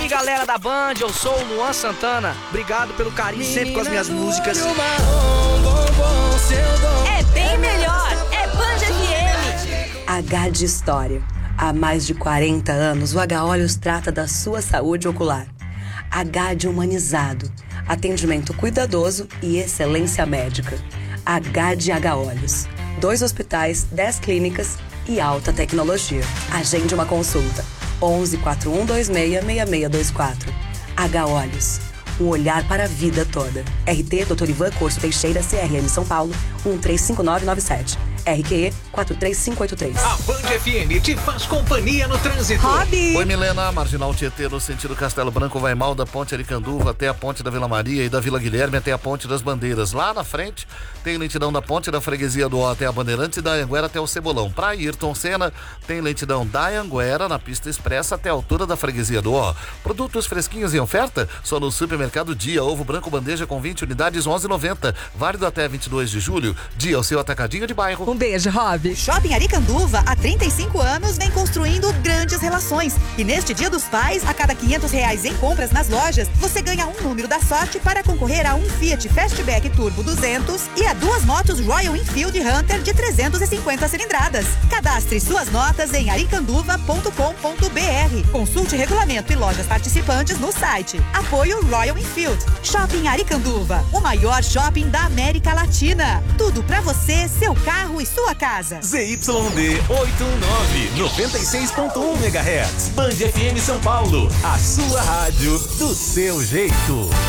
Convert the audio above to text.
aí, galera da Band, eu sou o Luan Santana. Obrigado pelo carinho sempre com as minhas músicas. É bem melhor, é Band FM. H de História. Há mais de 40 anos, o H-Olhos trata da sua saúde ocular. H de Humanizado. Atendimento cuidadoso e excelência médica. H de H-Olhos. 2 hospitais, 10 clínicas e alta tecnologia. Agende uma consulta. 11 4126 6624. H-Olhos. Um olhar para a vida toda. RT Dr. Ivan Corso Teixeira, CRM São Paulo, 135997. RQE 43583. A Band FM te faz companhia no trânsito. Oi, Milena. Marginal Tietê, no sentido Castelo Branco, vai mal da Ponte Aricanduva até a Ponte da Vila Maria e da Vila Guilherme até a Ponte das Bandeiras. Lá na frente, tem lentidão da Ponte da Freguesia do Ó até a Bandeirantes e da Anguera até o Cebolão. Pra Ayrton Senna, tem lentidão da Anguera na pista expressa até a altura da Freguesia do Ó. Produtos fresquinhos em oferta? Só no Supermercado Dia. Ovo branco bandeja com 20 unidades, 11,90. Válido até 22 de julho. Dia, o seu atacadinho de bairro. Um beijo, Rob. Shopping Aricanduva, há 35 anos, vem construindo grandes relações. E neste Dia dos Pais, a cada R$500 em compras nas lojas, você ganha um número da sorte para concorrer a um Fiat Fastback Turbo 200 e a 2 motos Royal Enfield Hunter de 350 cilindradas. Cadastre suas notas em aricanduva.com.br. Consulte regulamento e lojas participantes no site. Apoio Royal Enfield. Shopping Aricanduva, o maior shopping da América Latina. Tudo pra você, seu carro e sua casa. ZYD 819, 96.1 MHz. Band FM São Paulo, a sua rádio do seu jeito.